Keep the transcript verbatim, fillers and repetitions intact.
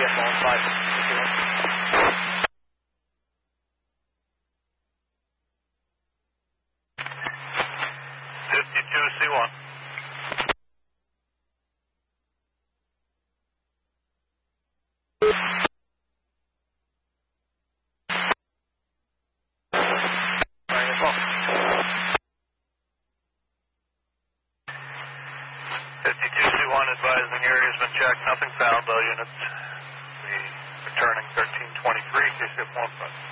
F one five. fifty-two C one. fifty-two C one advising area has been checked. Nothing found. All units. We returning thirteen twenty-three. K C F one five.